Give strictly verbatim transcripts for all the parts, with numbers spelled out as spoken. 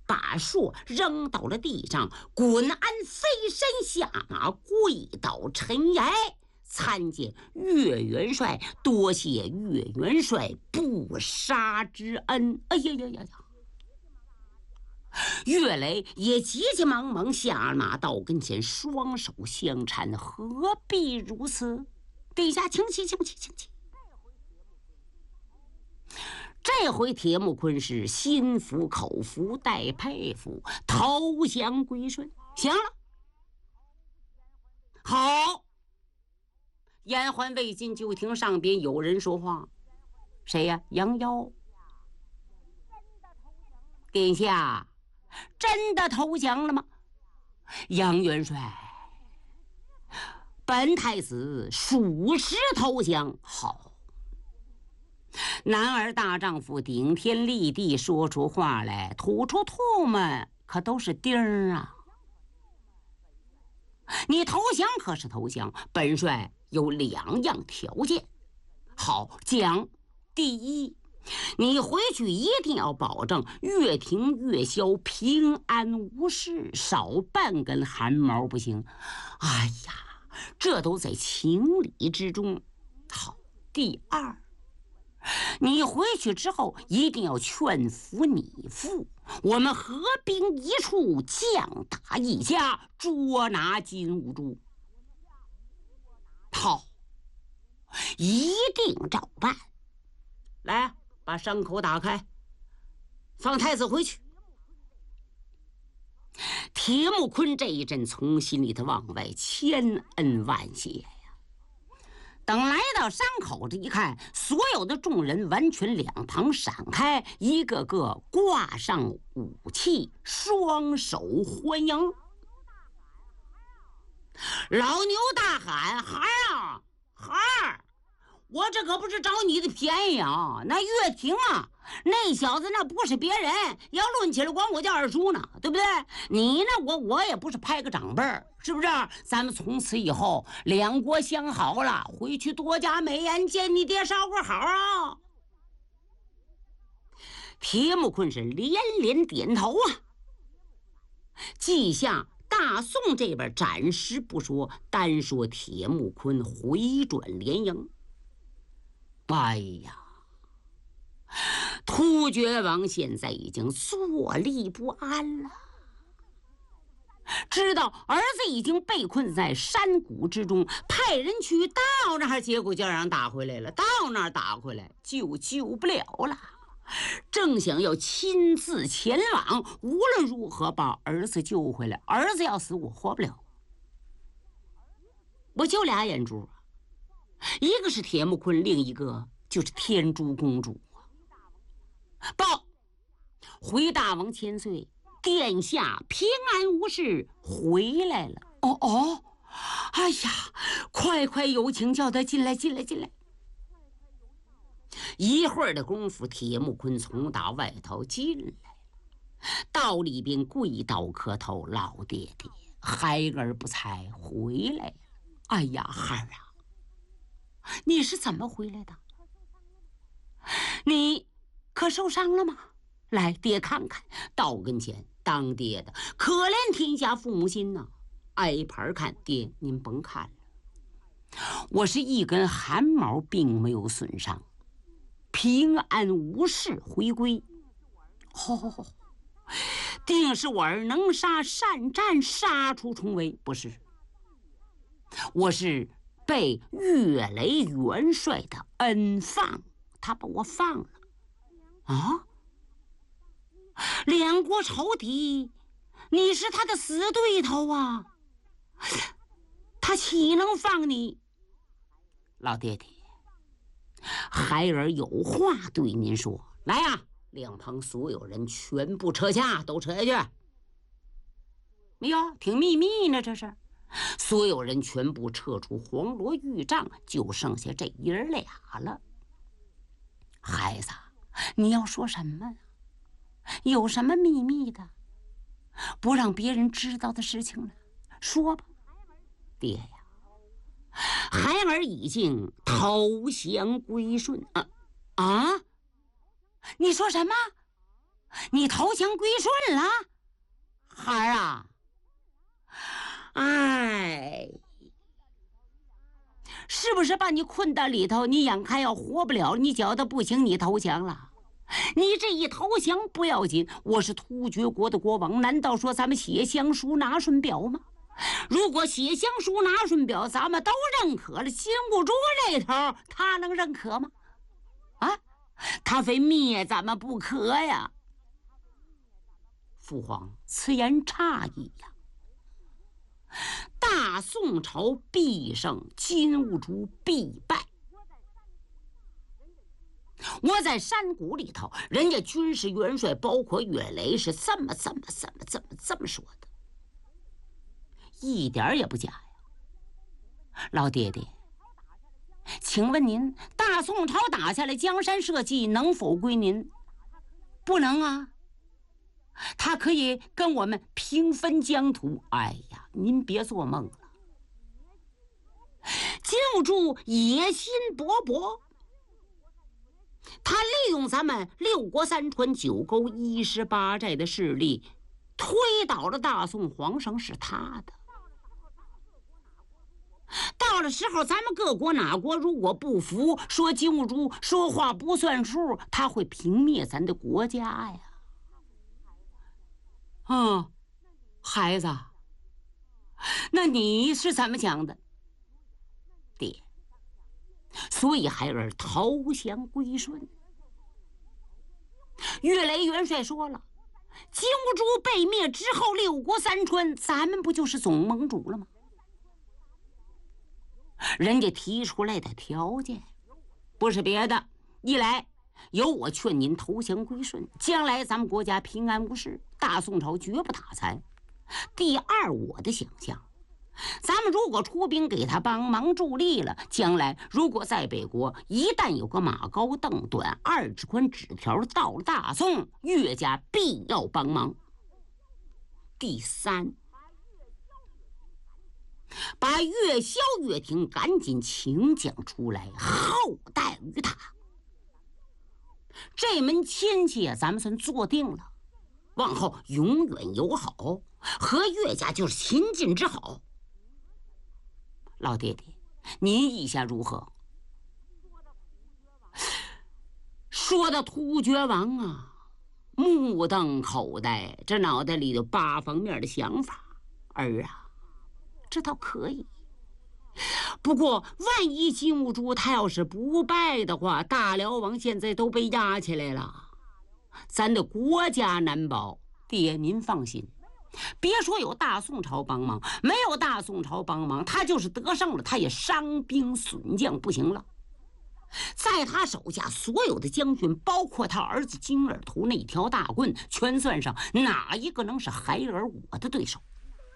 把槊扔到了地上，滚鞍飞身下马，跪倒尘崖，参见岳元帅，多谢岳元帅不杀之恩。哎呀呀呀呀！岳雷也急急忙忙下马到跟前，双手相搀，何必如此？陛下，请起，请起，请起。这回铁木坤是心服口服，带佩服，投降归顺。行了，好。延缓魏晋就听上边有人说话，谁呀？杨妖。殿下，真的投降了吗？杨元帅，本太子属实投降。好。男儿大丈夫顶天立地，说出话来吐出唾沫可都是钉儿啊！你投降可是投降，本帅有两样条件。好，讲第一，你回去一定要保证越庭越萧平安无事，少半根汗毛不行。哎呀，这都在情理之中。好，第二，你回去之后一定要劝服你父，我们合兵一处，将打一家，捉拿金兀术。好，一定照办。来，把伤口打开，放太子回去。铁木坤这一阵从心里头往外千恩万谢呀。等来到山口这一看，所有的众人完全两旁闪开，一个个挂上武器，双手欢迎。老牛大喊：“孩儿啊，孩儿！我这可不是找你的便宜啊！那岳庭啊，那小子那不是别人，要论起来管我叫二叔呢，对不对？你呢，我我也不是拍个长辈儿，是不是？咱们从此以后两国相好了，回去多加美言，见你爹捎个好啊！”铁木坤是连连点头啊。记下大宋这边暂时不说，单说铁木坤回转连营。哎呀，突厥王现在已经坐立不安了，知道儿子已经被困在山谷之中，派人去到那儿，结果就让人打回来了。到那儿打回来就救不了了，正想要亲自前往，无论如何把儿子救回来。儿子要死，我活不了，我就俩眼珠，一个是铁木坤，另一个就是天竺公主。报，回大王千岁，殿下平安无事回来了。哦哦，哎呀，快快有请，叫他进来，进来，进来。一会儿的功夫，铁木坤从打外头进来了，到里边跪倒磕头：“老爹爹，孩儿不才回来了。”哎呀，孩儿啊，你是怎么回来的？你可受伤了吗？来，爹看看。到跟前，当爹的可怜天下父母心呐、啊！挨盘看，爹您甭看了，我是一根汗毛并没有损伤，平安无事回归。哦，定是我儿能杀善战，杀出重围。不是，我是被岳雷元帅的恩放，他把我放了。啊！两国仇敌，你是他的死对头啊！他岂能放你？老爹爹，孩儿有话对您说。来呀、啊，两旁所有人全部撤下，都撤下去。哎呀，挺秘密呢，这是。所有人全部撤出黄罗御帐，就剩下这爷儿俩了。孩子，你要说什么？有什么秘密的，不让别人知道的事情呢？说吧。爹呀，孩儿已经投降归顺啊！啊！你说什么？ 你投降归顺了，孩儿啊？哎，是不是把你困到里头？你眼看要活不了，你觉得不行，你投降了。你这一投降不要紧，我是突厥国的国王，难道说咱们写降书拿顺表吗？如果写降书拿顺表咱们都认可了，金兀术这头他能认可吗？啊，他非灭咱们不可呀！父皇此言差矣呀！大宋朝必胜，金兀术必败。我在山谷里头，人家军事元帅包括岳雷是这么这么这么这么这么说的，一点也不假呀。老爹爹，请问您，大宋朝打下来江山社稷能否归您？不能啊，他可以跟我们平分疆土。哎呀，您别做梦了。金兀术野心勃勃，他利用咱们六国三川九沟一十八寨的势力，推倒了大宋皇上，是他的。到了时候，咱们各国哪国如果不服，说金兀术说话不算数，他会平灭咱的国家呀。哦，孩子，那你是怎么讲的？爹，所以孩儿投降归顺。岳雷元帅说了，金兀术被灭之后，六国三川咱们不就是总盟主了吗？人家提出来的条件不是别的，一来有我劝您投降归顺，将来咱们国家平安无事，大宋朝绝不打残。第二，我的想象，咱们如果出兵给他帮忙助力了，将来如果在北国一旦有个马高凳短二指宽纸条到了大宋，岳家必要帮忙。第三，把岳萧岳霆赶紧请讲出来，厚待于他。这门亲戚啊，咱们算做定了，往后永远友好，和岳家就是亲近之好。老爹爹，您意下如何？说到突厥王啊，目瞪口呆，这脑袋里有八方面的想法。儿啊，这倒可以，不过万一金兀术他要是不败的话，大辽王现在都被压起来了，咱的国家难保。爹您放心，别说有大宋朝帮忙，没有大宋朝帮忙，他就是得胜了，他也伤兵损将不行了。在他手下所有的将军，包括他儿子金耳图那条大棍，全算上，哪一个能是孩儿我的对手？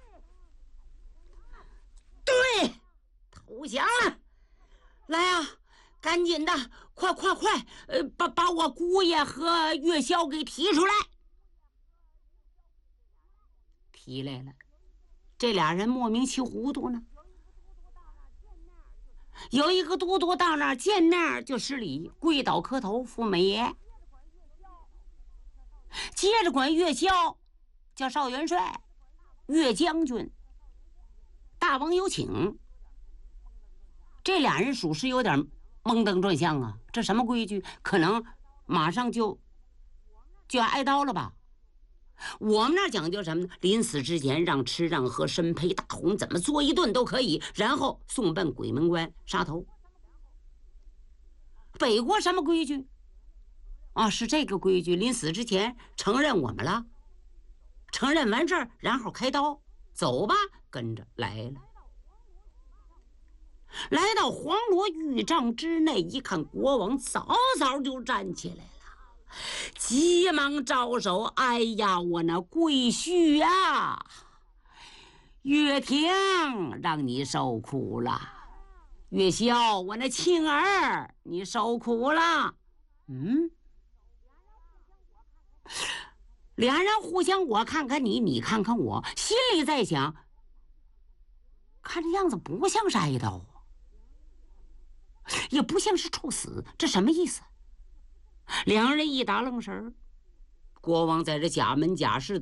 对，投降了！来啊，赶紧的，快快快，呃，把把我姑爷和岳萧给提出来。提来了，这俩人莫名其糊涂呢。有一个都督到那儿见面就施礼，跪倒磕头，父美爷。接着管岳萧叫少元帅、岳将军。大王有请。这俩人属实有点蒙登转向啊，这什么规矩？可能马上就就要挨刀了吧？我们那讲究什么呢？临死之前让吃让喝，身披大红，怎么做一顿都可以，然后送奔鬼门关杀头。北国什么规矩啊？是这个规矩，临死之前承认我们了，承认完事儿，然后开刀，走吧，跟着来了。来到黄罗御帐之内，一看国王早早就站起来了，急忙招手：“哎呀，我那贵婿啊，岳霆，让你受苦了；岳萧，我那亲儿，你受苦了。”嗯，俩人互相，我看看你，你看看我，心里在想，看这样子不像是挨刀，也不像是处死，这什么意思？两人一打愣神儿， 国王在这家门家室